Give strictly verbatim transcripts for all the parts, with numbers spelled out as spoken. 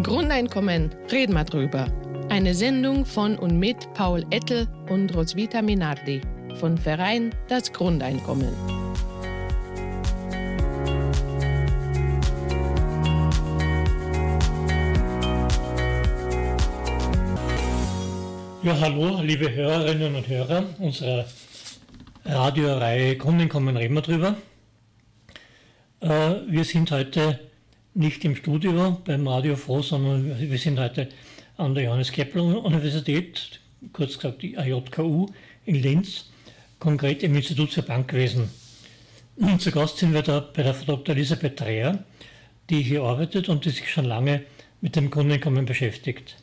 Grundeinkommen, reden wir drüber. Eine Sendung von und mit Paul Ettel und Roswitha Minardi von Verein Das Grundeinkommen. Ja, hallo, liebe Hörerinnen und Hörer unserer Radioreihe Grundeinkommen, reden wir drüber. Äh, wir sind heute nicht im Studio beim Radio Froh, sondern wir sind heute an der Johannes Kepler Universität, kurz gesagt die A J K U in Linz, konkret im Institut für Bankwesen. Und zu Gast sind wir da bei der Frau Doktor Elisabeth Dreher, die hier arbeitet und die sich schon lange mit dem Grundeinkommen beschäftigt.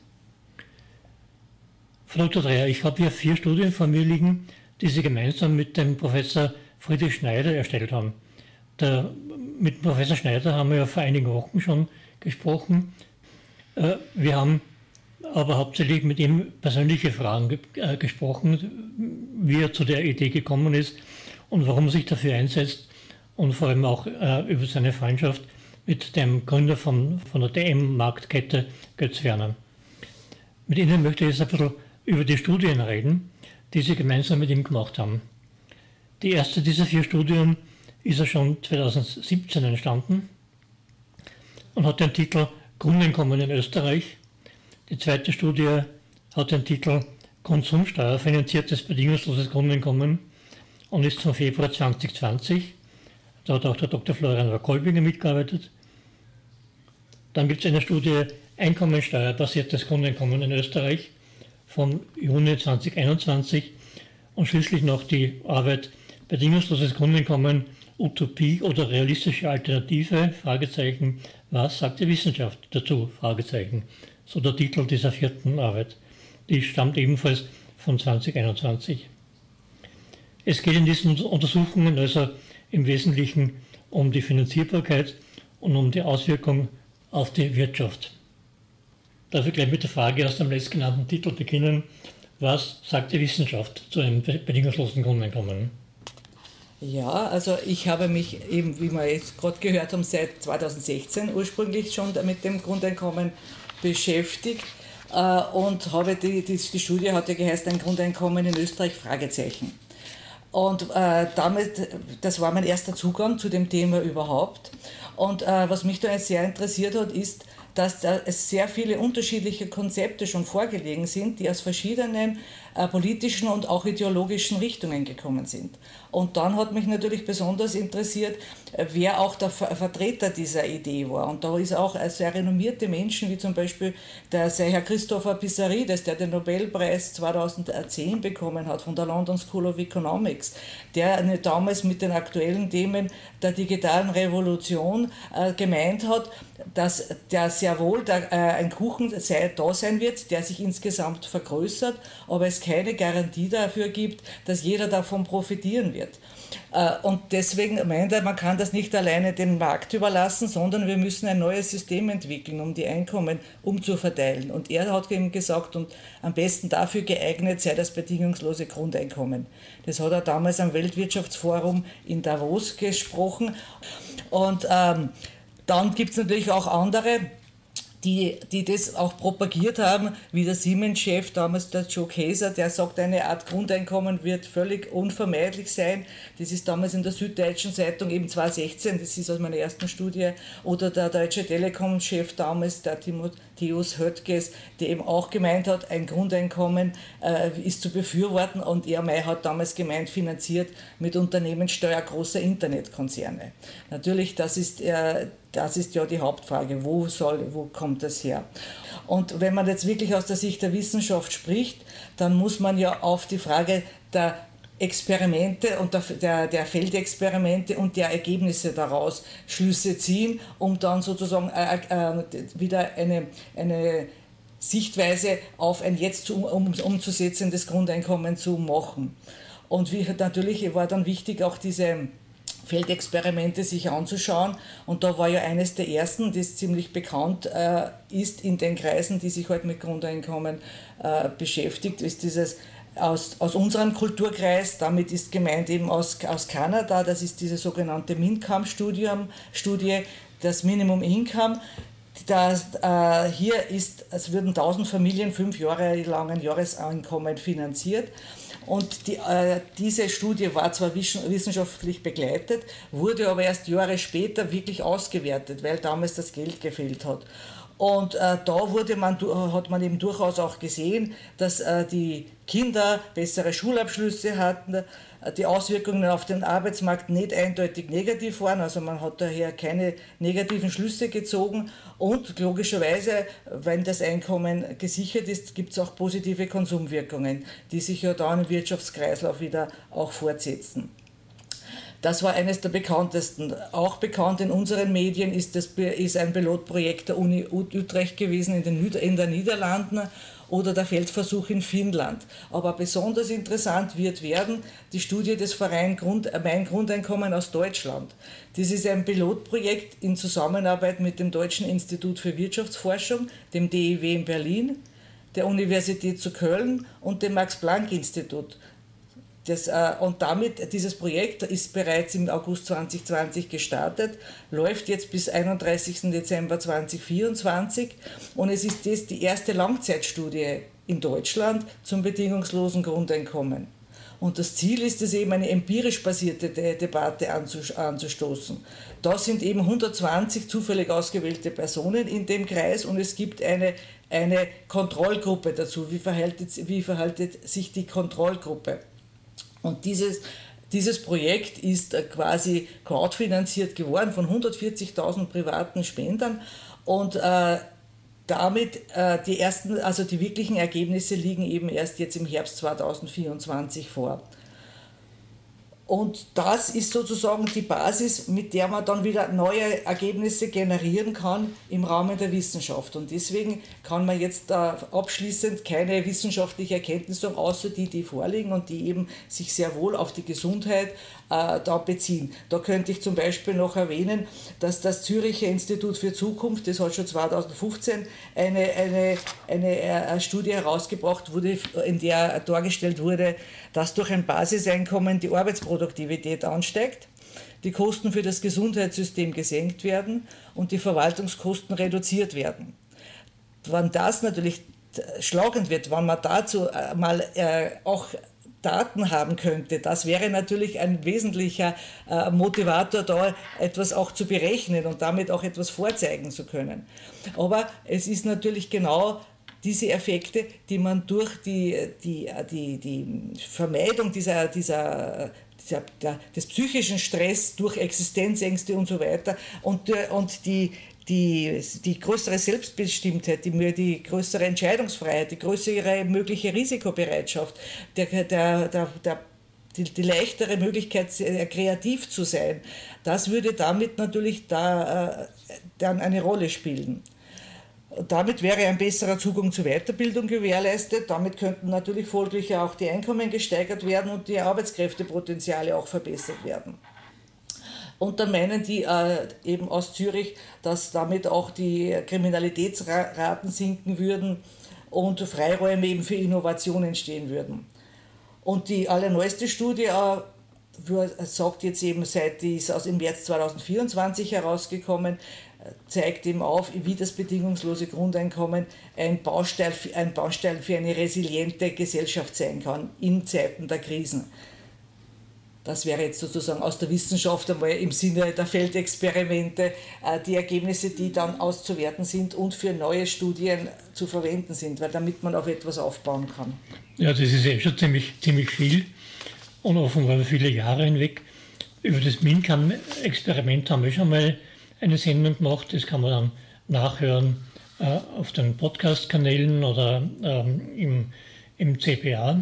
Frau Doktor Dreher, ich habe hier vier Studien vor mir liegen, die Sie gemeinsam mit dem Professor Friedrich Schneider erstellt haben. Der, mit Professor Schneider haben wir ja vor einigen Wochen schon gesprochen. Äh, wir haben aber hauptsächlich mit ihm persönliche Fragen ge äh, gesprochen, wie er zu der Idee gekommen ist und warum er sich dafür einsetzt und vor allem auch äh, über seine Freundschaft mit dem Gründer von, von der D M-Marktkette Götz Werner. Mit Ihnen möchte ich jetzt ein bisschen über die Studien reden, die Sie gemeinsam mit ihm gemacht haben. Die erste dieser vier Studien ist ja schon zweitausendsiebzehn entstanden und hat den Titel Grundeinkommen in Österreich. Die zweite Studie hat den Titel Konsumsteuer finanziertes bedingungsloses Grundeinkommen und ist vom Februar zweitausendzwanzig. Da hat auch der Doktor Florian Kolbinger mitgearbeitet. Dann gibt es eine Studie Einkommensteuerbasiertes Grundeinkommen in Österreich vom Juni zweitausendeinundzwanzig und schließlich noch die Arbeit Bedingungsloses Grundeinkommen, Utopie oder realistische Alternative, Fragezeichen, was sagt die Wissenschaft dazu, Fragezeichen, so der Titel dieser vierten Arbeit. Die stammt ebenfalls von zweitausendeinundzwanzig. Es geht in diesen Untersuchungen also im Wesentlichen um die Finanzierbarkeit und um die Auswirkung auf die Wirtschaft. Darf ich gleich mit der Frage aus dem letztgenannten Titel beginnen, was sagt die Wissenschaft zu einem bedingungslosen Grundeinkommen? Ja, also ich habe mich eben, wie wir jetzt gerade gehört haben, seit zweitausendsechzehn ursprünglich schon mit dem Grundeinkommen beschäftigt äh, und habe die, die, die Studie hat ja geheißen, ein Grundeinkommen in Österreich, Fragezeichen. Und äh, damit, das war mein erster Zugang zu dem Thema überhaupt. Und äh, was mich da sehr interessiert hat, ist, dass da es sehr viele unterschiedliche Konzepte schon vorgelegen sind, die aus verschiedenen äh, politischen und auch ideologischen Richtungen gekommen sind. Und dann hat mich natürlich besonders interessiert, äh, wer auch der Ver Vertreter dieser Idee war. Und da ist auch äh, sehr renommierte Menschen, wie zum Beispiel der Herr Christopher Pissarides, der den Nobelpreis zweitausendzehn bekommen hat von der London School of Economics, der äh, damals mit den aktuellen Themen der digitalen Revolution äh, gemeint hat, dass der sehr wohl der, äh, ein Kuchen sei, da sein wird, der sich insgesamt vergrößert, aber es keine Garantie dafür gibt, dass jeder davon profitieren wird. Äh, und deswegen meint er, man kann das nicht alleine dem Markt überlassen, sondern wir müssen ein neues System entwickeln, um die Einkommen umzuverteilen. Und er hat eben gesagt, und am besten dafür geeignet sei das bedingungslose Grundeinkommen. Das hat er damals am Weltwirtschaftsforum in Davos gesprochen. Und ähm, dann gibt es natürlich auch andere, die, die das auch propagiert haben, wie der Siemens-Chef, damals der Joe Kaeser, der sagt, eine Art Grundeinkommen wird völlig unvermeidlich sein. Das ist damals in der Süddeutschen Zeitung eben zweitausendsechzehn, das ist aus meiner ersten Studie. Oder der Deutsche Telekom-Chef damals, der Timotheus Höttges, der eben auch gemeint hat, ein Grundeinkommen äh, ist zu befürworten. Und E M I hat damals gemeint, finanziert mit Unternehmenssteuer großer Internetkonzerne. Natürlich, das ist äh, Das ist ja die Hauptfrage, wo soll, wo kommt das her? Und wenn man jetzt wirklich aus der Sicht der Wissenschaft spricht, dann muss man ja auf die Frage der Experimente und der, der, der Feldexperimente und der Ergebnisse daraus Schlüsse ziehen, um dann sozusagen äh, äh, wieder eine, eine Sichtweise auf ein jetzt um, um, umzusetzendes Grundeinkommen zu machen. Und wie, natürlich war dann wichtig auch diese Feldexperimente sich anzuschauen. Und da war ja eines der ersten, das ziemlich bekannt äh, ist in den Kreisen, die sich halt mit Grundeinkommen äh, beschäftigt, ist dieses aus, aus unserem Kulturkreis, damit ist gemeint eben aus, aus Kanada, das ist diese sogenannte MINCOM-Studie, das Minimum Income. Das, äh, hier ist, es würden tausend Familien fünf Jahre lang ein Jahreseinkommen finanziert. Und die, äh, diese Studie war zwar wissenschaftlich begleitet, wurde aber erst Jahre später wirklich ausgewertet, weil damals das Geld gefehlt hat. Und äh, da wurde man, hat man eben durchaus auch gesehen, dass äh, die Kinder bessere Schulabschlüsse hatten, die Auswirkungen auf den Arbeitsmarkt nicht eindeutig negativ waren, also man hat daher keine negativen Schlüsse gezogen und logischerweise, wenn das Einkommen gesichert ist, gibt es auch positive Konsumwirkungen, die sich ja dann im Wirtschaftskreislauf wieder auch fortsetzen. Das war eines der bekanntesten. Auch bekannt in unseren Medien ist, das, ist ein Pilotprojekt der Uni Utrecht gewesen in den, in den Niederlanden oder der Feldversuch in Finnland. Aber besonders interessant wird werden die Studie des Vereins Grund, Mein Grundeinkommen aus Deutschland. Das ist ein Pilotprojekt in Zusammenarbeit mit dem Deutschen Institut für Wirtschaftsforschung, dem D I W in Berlin, der Universität zu Köln und dem Max-Planck-Institut. Das, äh, und damit, dieses Projekt ist bereits im August zwanzig zwanzig gestartet, läuft jetzt bis einunddreißigsten Dezember zweitausendvierundzwanzig und es ist jetzt die erste Langzeitstudie in Deutschland zum bedingungslosen Grundeinkommen. Und das Ziel ist es eben, eine empirisch basierte De- Debatte anzustoßen. Da sind eben hundertzwanzig zufällig ausgewählte Personen in dem Kreis und es gibt eine, eine Kontrollgruppe dazu. Wie verhält, wie verhält sich die Kontrollgruppe? Und dieses, dieses Projekt ist quasi crowdfinanziert geworden von hundertvierzigtausend privaten Spendern und äh, damit äh, die ersten, also die wirklichen Ergebnisse liegen eben erst jetzt im Herbst zweitausendvierundzwanzig vor. Und das ist sozusagen die Basis, mit der man dann wieder neue Ergebnisse generieren kann im Rahmen der Wissenschaft. Und deswegen kann man jetzt äh, abschließend keine wissenschaftliche Erkenntnis sagen, außer die, die vorliegen und die eben sich sehr wohl auf die Gesundheit äh, da beziehen. Da könnte ich zum Beispiel noch erwähnen, dass das Züricher Institut für Zukunft, das hat schon zweitausendfünfzehn eine, eine, eine, eine Studie herausgebracht, wurde, in der dargestellt wurde, dass durch ein Basiseinkommen die Arbeitsproduktivität ansteigt, die Kosten für das Gesundheitssystem gesenkt werden und die Verwaltungskosten reduziert werden. Wenn das natürlich schlagend wird, wenn man dazu mal äh, auch Daten haben könnte, das wäre natürlich ein wesentlicher äh, Motivator da, etwas auch zu berechnen und damit auch etwas vorzeigen zu können. Aber es ist natürlich genau diese Effekte, die man durch die, die, die, die Vermeidung dieser, dieser, dieser, der, des psychischen Stress durch Existenzängste und so weiter und, und die, die, die größere Selbstbestimmtheit, die, die größere Entscheidungsfreiheit, die größere mögliche Risikobereitschaft, der, der, der, der Die, die leichtere Möglichkeit, kreativ zu sein, das würde damit natürlich da, äh, dann eine Rolle spielen. Und damit wäre ein besserer Zugang zur Weiterbildung gewährleistet. Damit könnten natürlich folglich auch die Einkommen gesteigert werden und die Arbeitskräftepotenziale auch verbessert werden. Und dann meinen die äh, eben aus Zürich, dass damit auch die Kriminalitätsraten sinken würden und Freiräume eben für Innovation entstehen würden. Und die allerneueste Studie äh, sagt jetzt eben, seit die ist aus im März zweitausendvierundzwanzig herausgekommen, zeigt eben auf, wie das bedingungslose Grundeinkommen ein Baustein, ein Baustein für eine resiliente Gesellschaft sein kann in Zeiten der Krisen. Das wäre jetzt sozusagen aus der Wissenschaft einmal im Sinne der Feldexperimente die Ergebnisse, die dann auszuwerten sind und für neue Studien zu verwenden sind, weil damit man auf etwas aufbauen kann. Ja, das ist ja schon ziemlich, ziemlich viel und offenbar über viele Jahre hinweg. Über das MINCAM-Experiment haben wir schon mal eine Sendung gemacht, das kann man dann nachhören äh, auf den Podcast-Kanälen oder ähm, im, im C P A.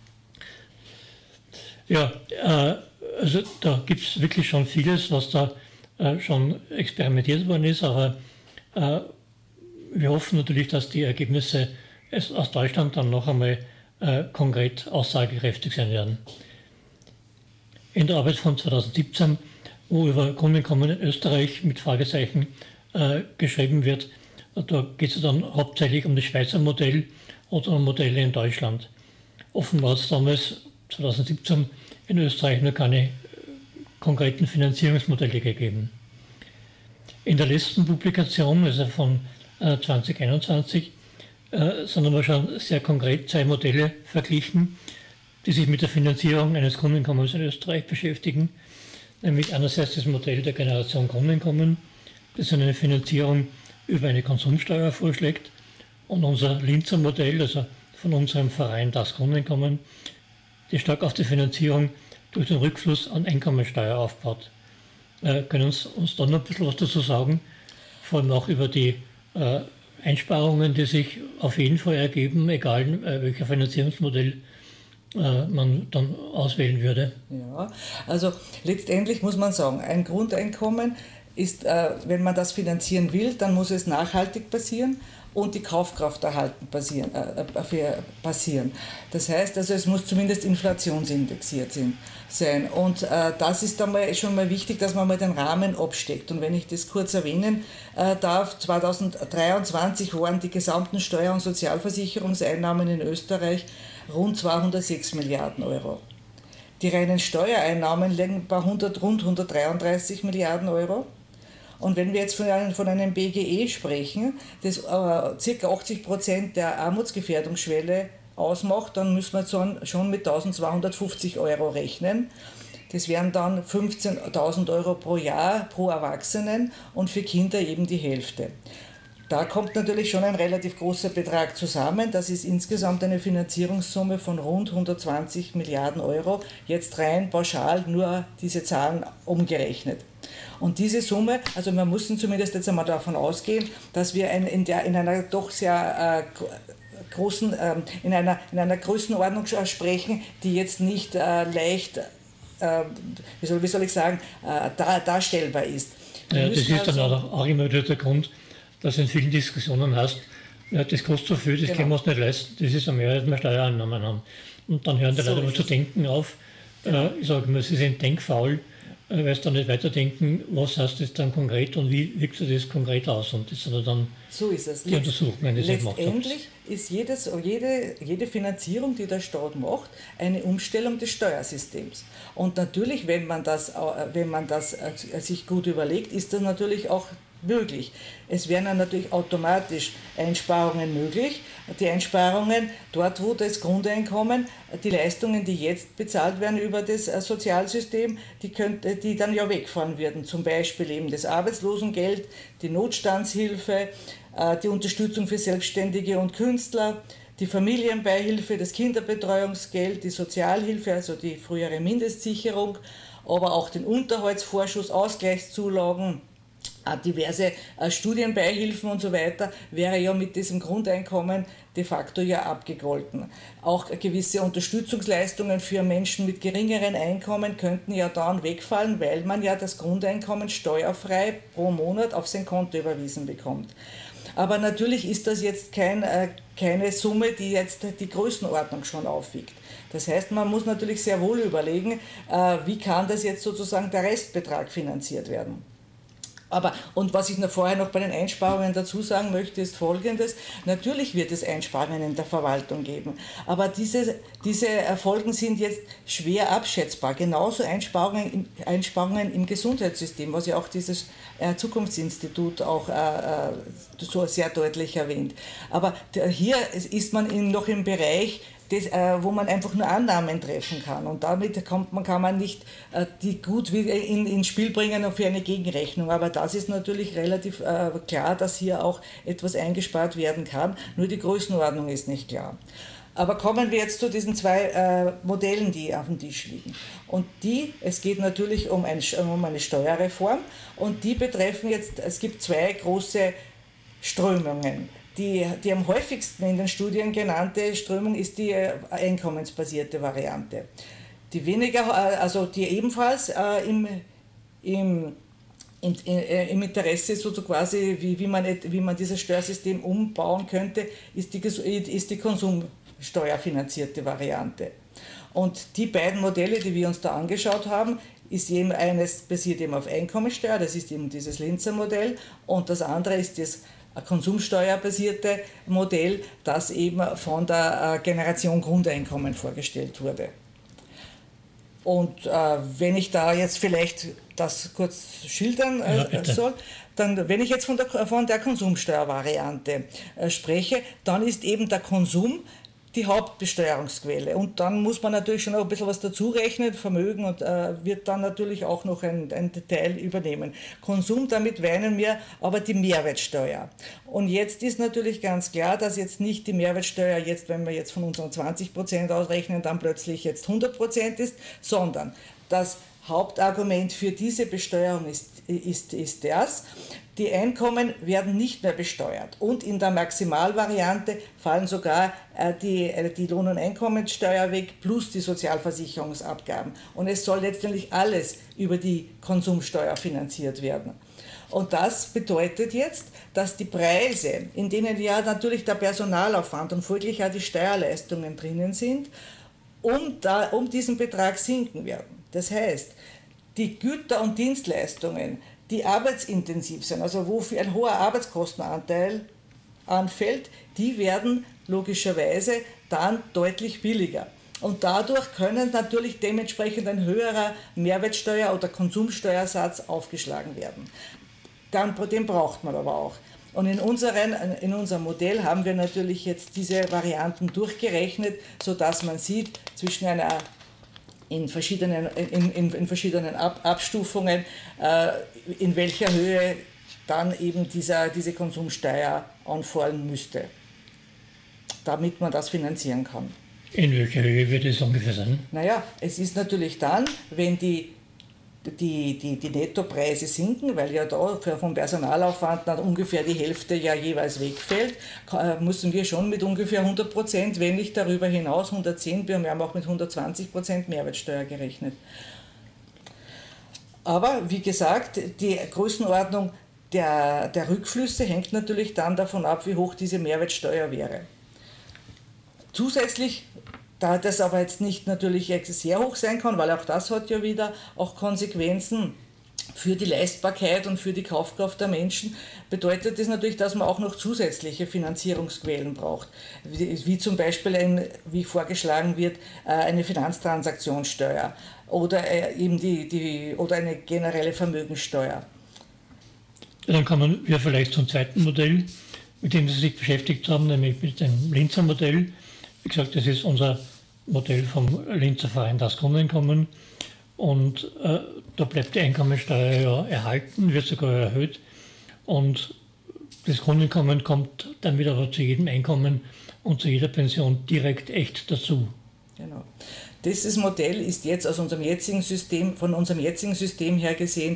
Ja, äh, also da gibt es wirklich schon vieles, was da äh, schon experimentiert worden ist, aber äh, wir hoffen natürlich, dass die Ergebnisse aus Deutschland dann noch einmal äh, konkret aussagekräftig sein werden. In der Arbeit von zweitausendsiebzehn, wo über Grundeinkommen in Österreich mit Fragezeichen äh, geschrieben wird, da geht es dann hauptsächlich um das Schweizer Modell oder um Modelle in Deutschland. Offenbar hat es damals zweitausendsiebzehn in Österreich noch keine konkreten Finanzierungsmodelle gegeben. In der letzten Publikation, also von äh, zwanzig einundzwanzig, äh, sind aber schon sehr konkret zwei Modelle verglichen, die sich mit der Finanzierung eines Grundeinkommens in Österreich beschäftigen. Nämlich einerseits das Modell der Generation Grundeinkommen, das eine Finanzierung über eine Konsumsteuer vorschlägt, und unser Linzer Modell, also von unserem Verein Das Grundeinkommen, die stark auf die Finanzierung durch den Rückfluss an Einkommensteuer aufbaut. Äh, können Sie uns da noch ein bisschen was dazu sagen? Vor allem auch über die äh, Einsparungen, die sich auf jeden Fall ergeben, egal äh, welcher Finanzierungsmodell äh, man dann auswählen würde. Ja, also letztendlich muss man sagen, ein Grundeinkommen ist, äh, wenn man das finanzieren will, dann muss es nachhaltig passieren und die Kaufkraft erhalten passieren, äh, passieren. Das heißt, also es muss zumindest inflationsindexiert sein. Und äh, das ist dann mal schon mal wichtig, dass man mal den Rahmen absteckt. Und wenn ich das kurz erwähnen äh, darf, zweitausenddreiundzwanzig waren die gesamten Steuer- und Sozialversicherungseinnahmen in Österreich rund zweihundertsechs Milliarden Euro. Die reinen Steuereinnahmen liegen bei hundert, rund hundertdreiunddreißig Milliarden Euro. Und wenn wir jetzt von einem, von einem B G E sprechen, das äh, ca. achtzig Prozent der Armutsgefährdungsschwelle ausmacht, dann müssen wir schon, schon mit eintausendzweihundertfünfzig Euro rechnen. Das wären dann fünfzehntausend Euro pro Jahr pro Erwachsenen und für Kinder eben die Hälfte. Da kommt natürlich schon ein relativ großer Betrag zusammen. Das ist insgesamt eine Finanzierungssumme von rund hundertzwanzig Milliarden Euro, jetzt rein pauschal nur diese Zahlen umgerechnet. Und diese Summe, also wir müssen zumindest jetzt einmal davon ausgehen, dass wir ein, in, der, in einer doch sehr äh, großen, äh, in, einer, in einer Größenordnung sprechen, die jetzt nicht äh, leicht, äh, wie, soll, wie soll ich sagen, äh, dar, darstellbar ist. Ja, das ist also, dann auch immer wieder der Grund, dass in vielen Diskussionen heißt, ja, das kostet so viel, das genau. können wir uns nicht leisten, das ist eine Mehrheit, wir Steuereinnahmen haben. Und dann hören die so Leute mal zu denken auf. Genau. Äh, ich sage immer, sie sind denkfaul, äh, weil sie dann nicht weiterdenken, was heißt das dann konkret und wie wirkt sich das konkret aus. Und das sind dann so ist es. die Untersuchungen, die sie gemacht haben. Letztendlich ist jedes, jede, jede Finanzierung, die der Staat macht, eine Umstellung des Steuersystems. Und natürlich, wenn man das, wenn man das sich gut überlegt, ist das natürlich auch möglich. Es wären dann natürlich automatisch Einsparungen möglich. Die Einsparungen dort, wo das Grundeinkommen, die Leistungen, die jetzt bezahlt werden über das Sozialsystem, die, könnte, die dann ja wegfallen würden. Zum Beispiel eben das Arbeitslosengeld, die Notstandshilfe, die Unterstützung für Selbstständige und Künstler, die Familienbeihilfe, das Kinderbetreuungsgeld, die Sozialhilfe, also die frühere Mindestsicherung, aber auch den Unterhaltsvorschuss, Ausgleichszulagen, diverse Studienbeihilfen und so weiter, wäre ja mit diesem Grundeinkommen de facto ja abgegolten. Auch gewisse Unterstützungsleistungen für Menschen mit geringeren Einkommen könnten ja dann wegfallen, weil man ja das Grundeinkommen steuerfrei pro Monat auf sein Konto überwiesen bekommt. Aber natürlich ist das jetzt kein, keine Summe, die jetzt die Größenordnung schon aufwiegt. Das heißt, man muss natürlich sehr wohl überlegen, wie kann das jetzt sozusagen der Restbetrag finanziert werden. Aber, und was ich noch vorher noch bei den Einsparungen dazu sagen möchte, ist Folgendes. Natürlich wird es Einsparungen in der Verwaltung geben, aber diese, diese Folgen sind jetzt schwer abschätzbar. Genauso Einsparungen, Einsparungen im Gesundheitssystem, was ja auch dieses äh, Zukunftsinstitut auch äh, so sehr deutlich erwähnt. Aber hier ist man in, noch im Bereich, Das, äh, wo man einfach nur Annahmen treffen kann. Und damit kommt man, kann man nicht äh, die gut in, ins Spiel bringen für eine Gegenrechnung. Aber das ist natürlich relativ äh, klar, dass hier auch etwas eingespart werden kann. Nur die Größenordnung ist nicht klar. Aber kommen wir jetzt zu diesen zwei äh, Modellen, die auf dem Tisch liegen. Und die, es geht natürlich um, ein, um eine Steuerreform und die betreffen jetzt, es gibt zwei große Strömungen. Die, die am häufigsten in den Studien genannte Strömung ist die äh, einkommensbasierte Variante. Die weniger, äh, also die ebenfalls äh, im, im, im, äh, im Interesse so, so quasi, wie, wie, man, wie man dieses Steuersystem umbauen könnte, ist die, ist die konsumsteuerfinanzierte Variante. Und die beiden Modelle, die wir uns da angeschaut haben, ist eben eines basiert eben auf Einkommensteuer, das ist eben dieses Linzer Modell, und das andere ist das ein konsumsteuerbasierte Modell, das eben von der Generation Grundeinkommen vorgestellt wurde. Und äh, wenn ich da jetzt vielleicht das kurz schildern äh, Ja, soll, dann, wenn ich jetzt von der, von der Konsumsteuervariante äh, spreche, dann ist eben der Konsum die Hauptbesteuerungsquelle. Und dann muss man natürlich schon noch ein bisschen was dazu rechnen, Vermögen, und äh, wird dann natürlich auch noch ein, ein Teil übernehmen. Konsum, damit meinen wir aber die Mehrwertsteuer. Und jetzt ist natürlich ganz klar, dass jetzt nicht die Mehrwertsteuer jetzt, wenn wir jetzt von unseren zwanzig Prozent ausrechnen, dann plötzlich jetzt hundert Prozent ist, sondern das Hauptargument für diese Besteuerung ist, ist, ist das, die Einkommen werden nicht mehr besteuert und in der Maximalvariante fallen sogar äh, die, äh, die Lohn- und Einkommensteuer weg plus die Sozialversicherungsabgaben. Und es soll letztendlich alles über die Konsumsteuer finanziert werden. Und das bedeutet jetzt, dass die Preise, in denen ja natürlich der Personalaufwand und folglich auch die Steuerleistungen drinnen sind, um, da, um diesen Betrag sinken werden. Das heißt, die Güter und Dienstleistungen, die arbeitsintensiv sind, also wo ein hoher Arbeitskostenanteil anfällt, die werden logischerweise dann deutlich billiger. Und dadurch können natürlich dementsprechend ein höherer Mehrwertsteuer- oder Konsumsteuersatz aufgeschlagen werden. Dann, den braucht man aber auch. Und in, unseren, in unserem Modell haben wir natürlich jetzt diese Varianten durchgerechnet, sodass man sieht, zwischen einer in verschiedenen, in, in, in verschiedenen Ab, Abstufungen, äh, in welcher Höhe dann eben dieser, diese Konsumsteuer anfallen müsste, damit man das finanzieren kann. In welcher Höhe wird es ungefähr sein? Naja, es ist natürlich dann, wenn die Die, die, die Nettopreise sinken, weil ja da vom Personalaufwand dann ungefähr die Hälfte ja jeweils wegfällt, müssen wir schon mit ungefähr hundert Prozent, wenn nicht darüber hinaus hundertzehn, wir haben auch mit hundertzwanzig Prozent Mehrwertsteuer gerechnet. Aber wie gesagt, die Größenordnung der, der Rückflüsse hängt natürlich dann davon ab, wie hoch diese Mehrwertsteuer wäre. Zusätzlich, da das aber jetzt nicht natürlich sehr hoch sein kann, weil auch das hat ja wieder auch Konsequenzen für die Leistbarkeit und für die Kaufkraft der Menschen, bedeutet das natürlich, dass man auch noch zusätzliche Finanzierungsquellen braucht, wie, wie zum Beispiel, ein, wie vorgeschlagen wird, eine Finanztransaktionssteuer oder, eben die, die, oder eine generelle Vermögenssteuer. Dann kommen wir vielleicht zum zweiten Modell, mit dem Sie sich beschäftigt haben, nämlich mit dem Linzer Modell. Wie gesagt, das ist unser Modell vom Linzer Verein Das Grundeinkommen. Und äh, da bleibt die Einkommensteuer ja erhalten, wird sogar erhöht. Und das Grundeinkommen kommt dann wieder aber zu jedem Einkommen und zu jeder Pension direkt echt dazu. Genau. Dieses Modell ist jetzt aus unserem jetzigen System, von unserem jetzigen System her gesehen,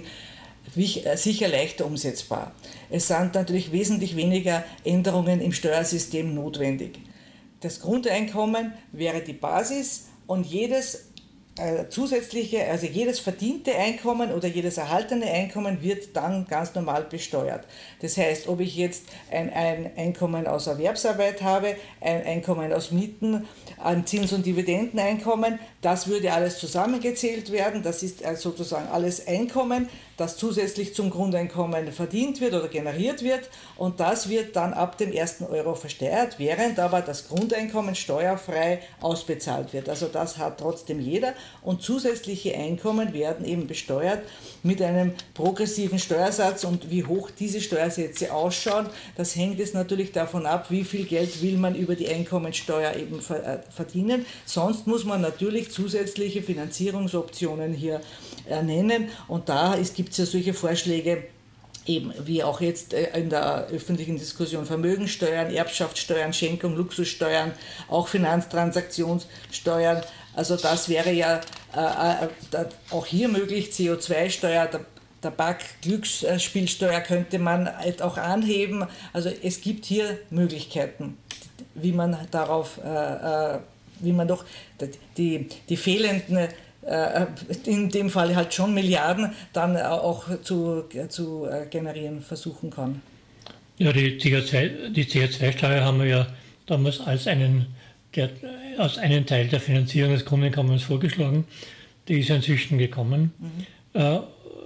sicher leichter umsetzbar. Es sind natürlich wesentlich weniger Änderungen im Steuersystem notwendig. Das Grundeinkommen wäre die Basis und jedes äh, zusätzliche, also jedes verdiente Einkommen oder jedes erhaltene Einkommen wird dann ganz normal besteuert. Das heißt, ob ich jetzt ein, ein Einkommen aus Erwerbsarbeit habe, ein Einkommen aus Mieten, ein Zins- und Dividendeneinkommen, das würde alles zusammengezählt werden. Das ist sozusagen alles Einkommen, das zusätzlich zum Grundeinkommen verdient wird oder generiert wird, und das wird dann ab dem ersten Euro versteuert, während aber das Grundeinkommen steuerfrei ausbezahlt wird. Also das hat trotzdem jeder, und zusätzliche Einkommen werden eben besteuert mit einem progressiven Steuersatz, und wie hoch diese Steuersätze ausschauen, das hängt jetzt natürlich davon ab, wie viel Geld will man über die Einkommensteuer eben verdienen. Sonst muss man natürlich zusätzliche Finanzierungsoptionen hier nennen, und da gibt es ja solche Vorschläge, eben wie auch jetzt in der öffentlichen Diskussion Vermögensteuern, Erbschaftssteuern, Schenkung, Luxussteuern, auch Finanztransaktionssteuern. Also das wäre ja äh, auch hier möglich, C O zwei Steuer, Tabak, Glücksspielsteuer könnte man auch anheben. Also es gibt hier Möglichkeiten, wie man darauf, äh, wie man doch die, die fehlenden, in dem Fall halt schon Milliarden, dann auch zu, zu generieren versuchen kann. Ja, die C O zwei, die C O zwei Steuer haben wir ja damals als einen, der, als einen Teil der Finanzierung des Grundeinkommens vorgeschlagen. Die ist ja inzwischen gekommen. Mhm. Äh,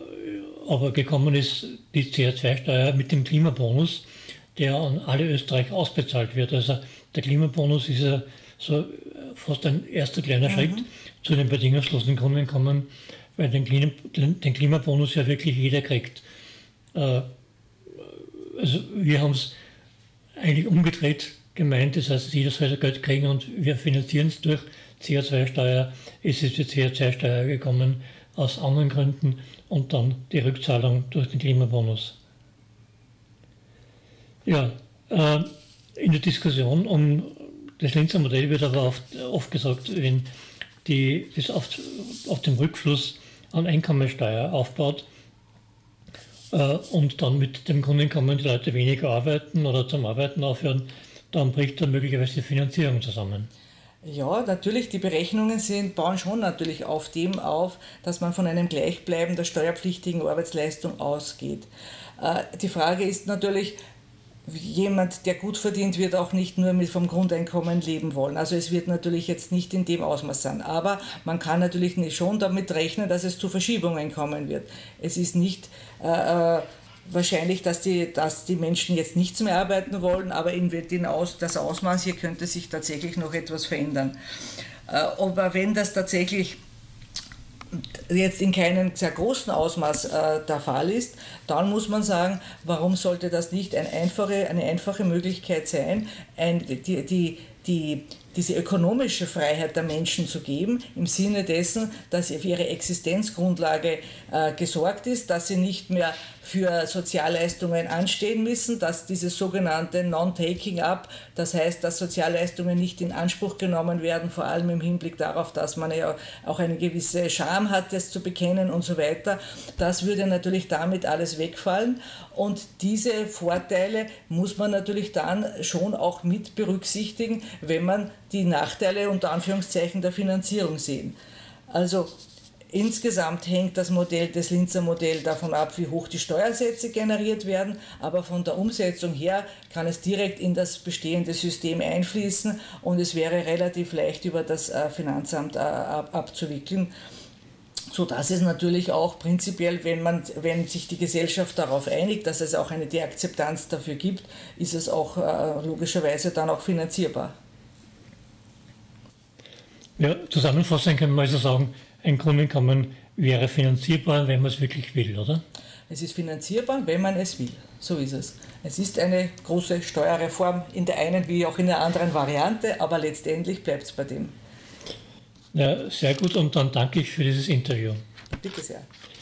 aber gekommen ist die C O zwei Steuer mit dem Klimabonus, der an alle Österreicher ausbezahlt wird. Also der Klimabonus ist ja so fast ein erster kleiner Schritt mhm. zu dem bedingungslosen Grundeinkommen, weil den, Klima, den Klimabonus ja wirklich jeder kriegt. Äh, also wir haben es eigentlich umgedreht gemeint, das heißt, jeder soll Geld kriegen und wir finanzieren es durch C O zwei Steuer. Es ist die C O zwei Steuer gekommen aus anderen Gründen und dann die Rückzahlung durch den Klimabonus. Ja, äh, in der Diskussion um das Linzer Modell wird aber oft, oft gesagt, wenn die, das auf, auf dem Rückfluss an Einkommensteuer aufbaut äh, und dann mit dem Grundeinkommen die Leute weniger arbeiten oder zum Arbeiten aufhören, dann bricht dann möglicherweise die Finanzierung zusammen. Ja, natürlich, die Berechnungen sind, bauen schon natürlich auf dem auf, dass man von einem Gleichbleiben der steuerpflichtigen Arbeitsleistung ausgeht. Äh, die Frage ist natürlich, jemand, der gut verdient, wird auch nicht nur mit vom Grundeinkommen leben wollen. Also es wird natürlich jetzt nicht in dem Ausmaß sein. Aber man kann natürlich schon damit rechnen, dass es zu Verschiebungen kommen wird. Es ist nicht äh, wahrscheinlich, dass die, dass die Menschen jetzt nichts mehr arbeiten wollen, aber eben wird den Aus, das Ausmaß hier könnte sich tatsächlich noch etwas verändern. Äh, aber wenn das tatsächlich jetzt in keinem sehr großen Ausmaß äh, der Fall ist, dann muss man sagen, warum sollte das nicht eine einfache, eine einfache Möglichkeit sein, ein, die, die, die, diese ökonomische Freiheit der Menschen zu geben, im Sinne dessen, dass für ihre Existenzgrundlage äh, gesorgt ist, dass sie nicht mehr für Sozialleistungen anstehen müssen, dass dieses sogenannte Non-Taking-up, das heißt, dass Sozialleistungen nicht in Anspruch genommen werden, vor allem im Hinblick darauf, dass man ja auch eine gewisse Scham hat, das zu bekennen und so weiter, das würde natürlich damit alles wegfallen. Und diese Vorteile muss man natürlich dann schon auch mit berücksichtigen, wenn man die Nachteile unter Anführungszeichen der Finanzierung sehen. Also insgesamt hängt das Modell, das Linzer Modell davon ab, wie hoch die Steuersätze generiert werden, aber von der Umsetzung her kann es direkt in das bestehende System einfließen und es wäre relativ leicht über das Finanzamt abzuwickeln, sodass es natürlich auch prinzipiell, wenn, man, wenn sich die Gesellschaft darauf einigt, dass es auch eine die Akzeptanz dafür gibt, ist es auch logischerweise dann auch finanzierbar. Ja, zusammenfassend können wir also sagen, ein Grundeinkommen wäre finanzierbar, wenn man es wirklich will, oder? Es ist finanzierbar, wenn man es will. So ist es. Es ist eine große Steuerreform in der einen wie auch in der anderen Variante, aber letztendlich bleibt es bei dem. Ja, sehr gut und dann danke ich für dieses Interview. Bitte sehr.